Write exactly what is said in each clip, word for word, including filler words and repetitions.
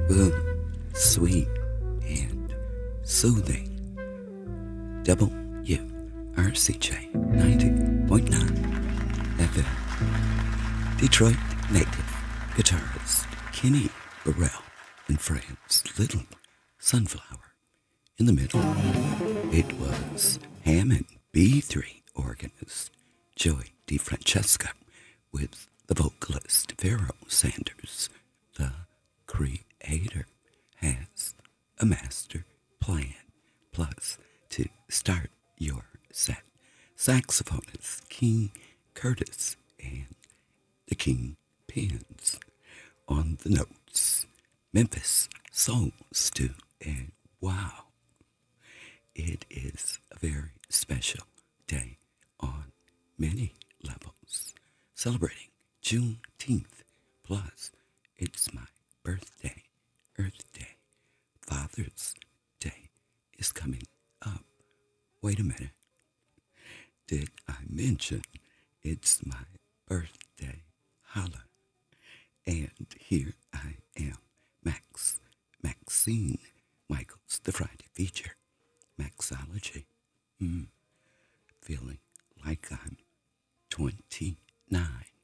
boom, sweet, and soothing. W R C J ninety point nine F M. Detroit native guitarist Kenny Burrell and friends Little Sunflower. In the middle, it was Hammond B three organist Joey DeFrancesco with the vocalist Pharoah Sanders. The creator has a master plan. Plus, to start your set, saxophonist King Curtis and the King Pins. On the notes, Memphis Soul Stew, and wow, it is a very special day on many levels. Celebrating Juneteenth, plus it's my birthday, Earth Day, Father's Day is coming up. Wait a minute. Did I mention it's my birthday? Holla. And here I am, Max, Maxine Michaels, the Friday feature, Maxology. Mm, feeling like I'm twenty-nine.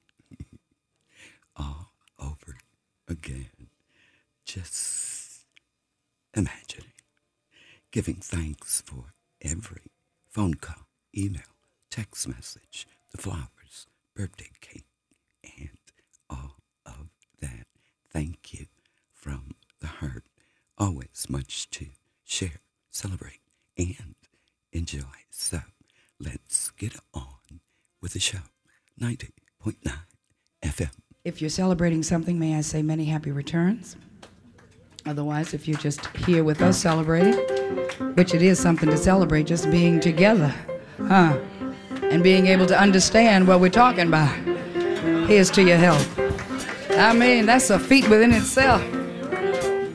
All over again. Just imagining. Giving thanks for every phone call, email, text message, the flowers, birthday cake, and all of that. Thank you from the heart. Always much to share, celebrate, and enjoy. So let's get on with the show. ninety point nine F M. If you're celebrating something, may I say many happy returns? Otherwise, if you're just here with us celebrating, which it is something to celebrate, just being together, huh? And being able to understand what we're talking about. Here's to your health. I mean, that's a feat within itself.